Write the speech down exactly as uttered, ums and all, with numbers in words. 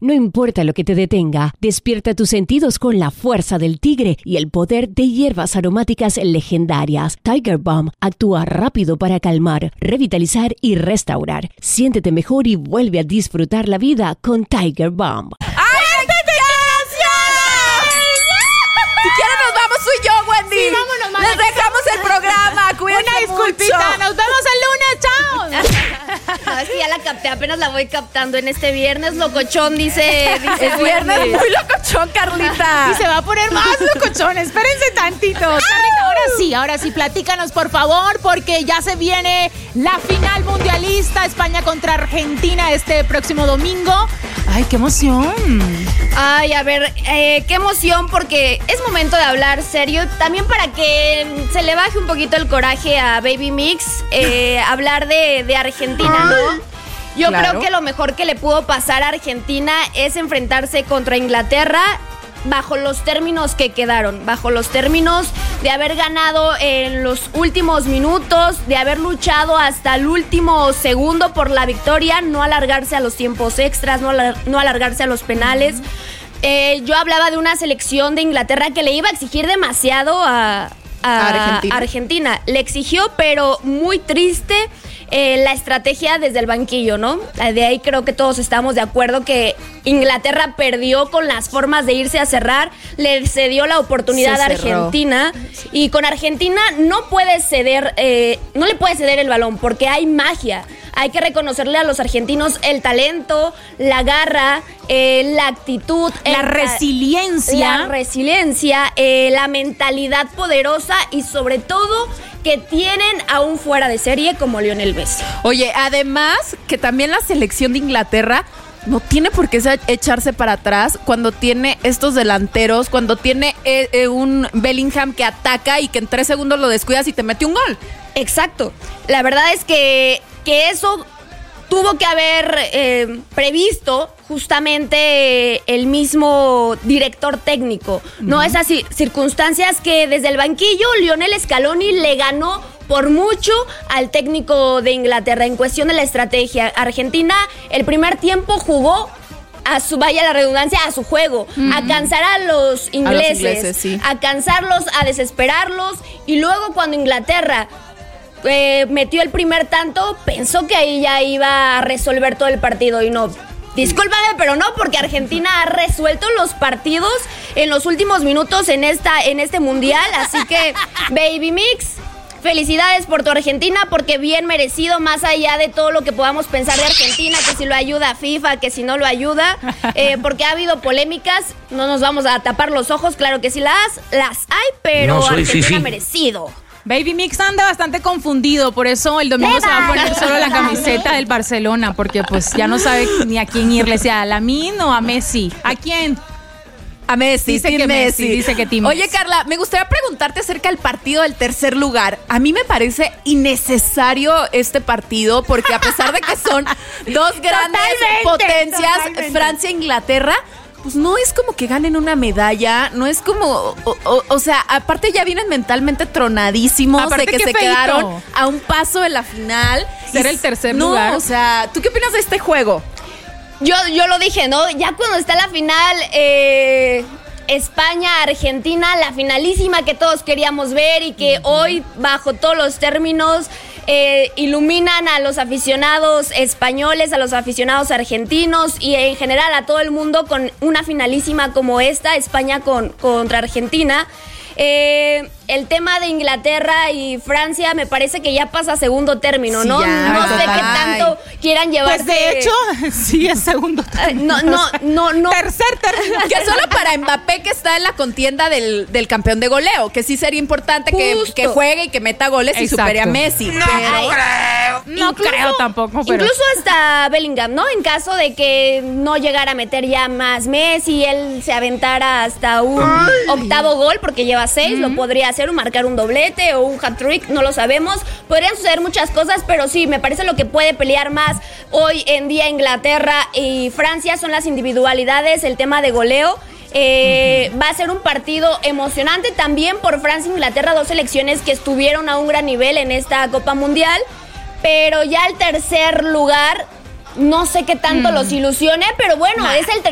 No importa lo que te detenga, despierta tus sentidos con la fuerza del tigre y el poder de hierbas aromáticas legendarias. Tiger Balm actúa rápido para calmar, revitalizar y restaurar. Siéntete mejor y vuelve a disfrutar la vida con Tiger Balm. Si quieres nos vamos tú y yo, Wendy. Sí, vámonos, mamá. Les dejamos el programa. Cuídense Una disculpita. mucho. Nos vemos el lunes. Chao. No, es que ya la capté, apenas la voy captando en este viernes locochón, dice, dice Es viernes Wendy. muy locochón, Carlita. Y se va a poner más locochón. Espérense tantito. Carlita, ahora sí, ahora sí, platícanos, por favor, porque ya se viene la final mundialista, España contra Argentina este próximo domingo. Ay, qué emoción. Ay, a ver, eh, qué emoción, porque es momento de hablar serio. También para que se le baje un poquito el coraje a Baby Mix, eh, hablar de, de Argentina, ¿no? Yo Claro. creo que lo mejor que le pudo pasar a Argentina es enfrentarse contra Inglaterra bajo los términos que quedaron, bajo los términos de haber ganado en los últimos minutos, de haber luchado hasta el último segundo por la victoria, no alargarse a los tiempos extras, no, alar- no alargarse a los penales. Eh, yo hablaba de una selección de Inglaterra que le iba a exigir demasiado a, a Argentina. Argentina. Le exigió, pero muy triste eh, la estrategia desde el banquillo, ¿no? De ahí creo que todos estamos de acuerdo que Inglaterra perdió con las formas de irse a cerrar, le cedió la oportunidad Se a cerró. Argentina y con Argentina no puede ceder, eh, no le puede ceder el balón porque hay magia. Hay que reconocerle a los argentinos el talento, la garra, eh, la actitud, La el- resiliencia. la resiliencia, eh, la mentalidad poderosa y sobre todo que tienen a un fuera de serie como Lionel Messi. Oye, además que también la selección de Inglaterra no tiene por qué se- echarse para atrás cuando tiene estos delanteros, cuando tiene eh, eh, un Bellingham que ataca y que en tres segundos lo descuidas y te mete un gol. Exacto. La verdad es que, que eso tuvo que haber eh, previsto justamente el mismo director técnico. No esas ci- circunstancias que desde el banquillo Lionel Scaloni le ganó por mucho al técnico de Inglaterra en cuestión de la estrategia. Argentina el primer tiempo jugó a su, vaya la redundancia, a su juego, a cansar a los ingleses, ingleses, sí. a cansarlos, a desesperarlos, y luego cuando Inglaterra eh, metió el primer tanto, pensó que ahí ya iba a resolver todo el partido y no. Discúlpame, pero no, porque Argentina ha resuelto los partidos en los últimos minutos en esta en este mundial, así que Baby Mix, felicidades por tu Argentina, porque bien merecido, más allá de todo lo que podamos pensar de Argentina, que si lo ayuda FIFA, que si no lo ayuda, eh, porque ha habido polémicas, no nos vamos a tapar los ojos, claro que sí las, las hay, pero No soy Argentina fifí. merecido. Baby Mix anda bastante confundido, por eso el domingo se va a poner solo la camiseta del Barcelona, porque pues ya no sabe ni a quién irle, si a Lamine o a Messi. ¿A quién? A Messi, Dice Team que Messi, dice que Team Oye, Messi. Carla, me gustaría preguntarte acerca del partido del tercer lugar. A mí me parece innecesario este partido porque a pesar de que son dos grandes Totalmente, potencias, totalmente. Francia e Inglaterra, pues no es como que ganen una medalla, no es como, o, o- o sea, aparte ya vienen mentalmente tronadísimos Aparte, de que qué se feíto. quedaron a un paso de la final. Ser Y el tercer no, lugar. o sea, ¿tú qué opinas de este juego? Yo, yo lo dije, ¿no? Ya cuando está la final, eh, España-Argentina, la finalísima que todos queríamos ver y que hoy, bajo todos los términos, eh, iluminan a los aficionados españoles, a los aficionados argentinos y en general a todo el mundo con una finalísima como esta, España con, contra Argentina. Eh, el tema de Inglaterra y Francia me parece que ya pasa a segundo término, Sí, ¿no? ya, no sé total. qué tanto quieran llevarse. Pues de hecho, sí es segundo. Eh, no, no, no, no. Tercer término. Que solo para Mbappé, que está en la contienda del, del campeón de goleo, que sí sería importante que, Justo. que juegue y que meta goles y Exacto. supere a Messi. No pero- creo. No Incluso- creo tampoco, pero... Incluso hasta Bellingham, ¿no? En caso de que no llegara a meter ya más Messi, él se aventara hasta un octavo gol, porque lleva seis, lo podría hacer, o marcar un doblete o un hat-trick, no lo sabemos. Podrían suceder muchas cosas, pero sí, me parece lo que puede pelear más hoy en día Inglaterra y Francia son las individualidades, el tema de goleo. Eh, va a ser un partido emocionante también por Francia e Inglaterra, dos selecciones que estuvieron a un gran nivel en esta Copa Mundial. Pero ya el tercer lugar, no sé qué tanto los ilusione, pero bueno, es el tercer